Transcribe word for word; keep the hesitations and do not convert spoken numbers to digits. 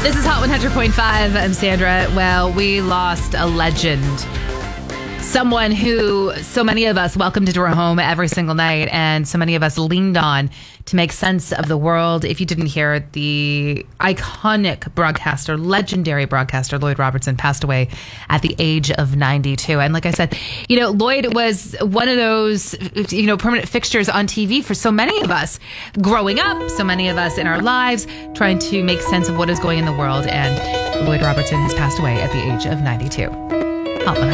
This is Hot one hundred point five. I'm Sandra. Well, we lost a legend. Someone who so many of us welcomed into our home every single night, and so many of us leaned on to make sense of the world. If you didn't hear it, the iconic broadcaster, legendary broadcaster, Lloyd Robertson, passed away at the age of ninety-two. And like I said, you know, Lloyd was one of those, you know, permanent fixtures on T V for so many of us growing up, so many of us in our lives trying to make sense of what is going in the world. And Lloyd Robertson has passed away at the age of ninety-two. Hot one hundred.